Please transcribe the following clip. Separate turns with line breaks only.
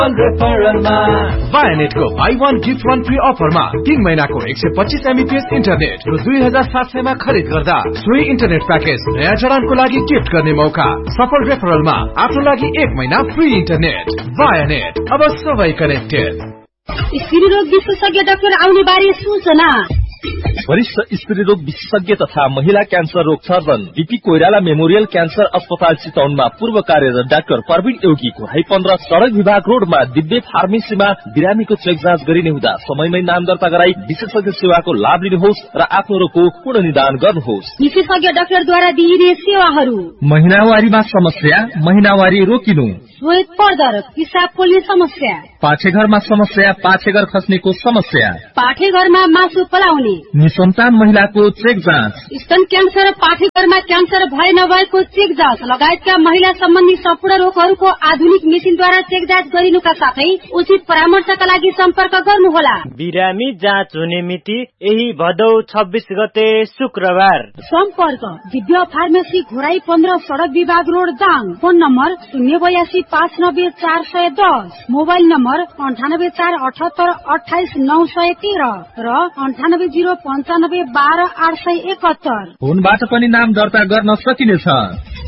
Vianet को buy one gift one free offer मा 3 महिनाको 125 Mbps इन्टरनेट रु 2700 मा खरिद गर्दा सोही इन्टरनेट प्याकेज नयाँ जडानको लागि गिफ्ट गर्ने मौका। सफल रेफरल मा आफ्नो लागि 1 महिना फ्री इन्टरनेट। Vianet, अब सबै कनेक्टेड।
स्त्रीरोग विशेषज्ञ डाक्टर आउने बारे सूचना।
वरिष्ठ स्त्री रोग विशेषज्ञ तथा महिला क्यान्सर रोग surgeon DP Koirala memorial cancer अस्पताल चितवनमा पूर्व कार्यरत डाक्टर प्रवीण एउगीको 15 सडक विभाग रोडमा दिव्य फार्मेसीमा बिरामीको चेक जाँच गरिने हुँदा समयमै नाम दर्ता गराई विशेषज्ञ सेवाको लाभ लिनुहोस् र आफ्नो रोगको पूर्ण निदान गर्नुहोस्।
विशेषज्ञ डाक्टरद्वारा दिइने सेवाहरू:
महिनावारीमा समस्या, महिनावारी रोकिनु,
श्वेत पर्दर, पिसाब पोल्ने समस्या,
पाठेघरमा समस्या, पाठेघर खस्नेको समस्या,
पाठेघरमा मासु पलाउने,
निसन्तान महिलाको चेक जाँच,
स्तन क्यान्सर, पाठेघरमा क्यान्सर भए नभएको चेक जाँच लगायतका महिला सम्बन्धी सम्पूर्ण रोगहरूको आधुनिक मेसिनद्वारा चेक जाँच गरिनुका साथै उचित परामर्शका लागि सम्पर्क गर्नुहोला।
बिरामी जाँच हुने मिति यही भदौ 26 गते शुक्रबार।
सम्पर्क दिव्य फार्मेसी घोराई 15 सडक विभाग road Dang. Phone number 082590410, mobile number 9848782913 र 9805122871।
फोनबाट पनि नाम दर्ता गर्न सकिनेछ।